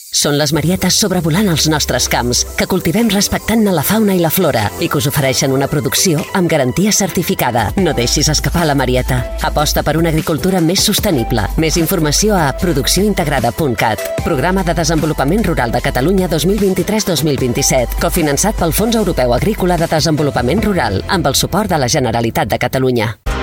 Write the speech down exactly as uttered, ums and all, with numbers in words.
Són les marietes sobrevolant els nostres camps, que cultivem respectant-ne la fauna i la flora i que us ofereixen una producció amb garantia certificada. No deixis escapar la marieta. Aposta per una agricultura més sostenible. Més informació a producció integrada punt cat. Programa de Desenvolupament Rural de Catalunya dos mil vint-i-tres dos mil vint-i-set, cofinançat pel Fons Europeu Agrícola de Desenvolupament Rural, amb el suport de la Generalitat de Catalunya.